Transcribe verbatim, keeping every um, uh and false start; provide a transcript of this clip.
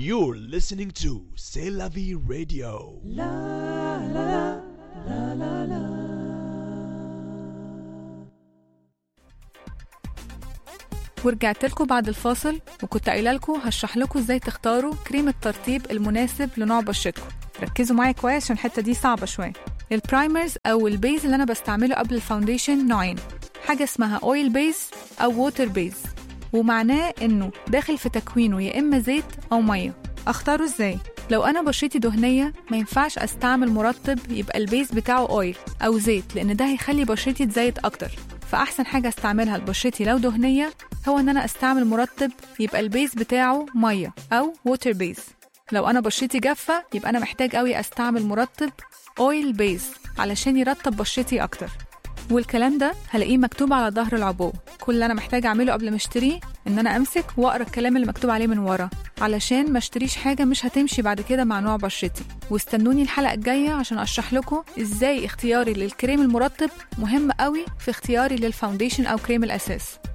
You're listening to C'est la vie radio. La la la la la. ورجعت لكم بعد الفاصل وكنت قايله لكم هشرح لكم ازاي تختاروا كريم الترطيب المناسب لنوع بشرتكم. ركزوا معايا كويس عشان الحته دي صعبه شويه. البرايمرز او البيز اللي انا بستعمله قبل الفاونديشن نوعين، حاجه اسمها اويل بيز او ووتر بيز، ومعناه انه داخل في تكوينه يا اما زيت او ميه. اختاره ازاي؟ لو انا بشرتي دهنيه ما ينفعش استعمل مرطب يبقى البيز بتاعه اويل او زيت، لان ده هيخلي بشرتي تزيت اكتر. فاحسن حاجه استعملها لبشرتي لو دهنيه هو ان انا استعمل مرطب يبقى البيز بتاعه ميه او ووتر بيز. لو انا بشرتي جافه يبقى انا محتاج قوي استعمل مرطب اويل بيز علشان يرطب بشرتي اكتر. والكلام ده هلاقيه مكتوب على ظهر العبوه. كل اللي انا محتاج اعمله قبل ما اشتريه ان انا امسك واقرا الكلام اللي مكتوب عليه من ورا، علشان ما اشتريش حاجه مش هتمشي بعد كده مع نوع بشرتي. واستنوني الحلقه الجايه عشان اشرح لكم ازاي اختياري للكريم المرطب مهم قوي في اختياري للفاونديشن او كريم الاساس.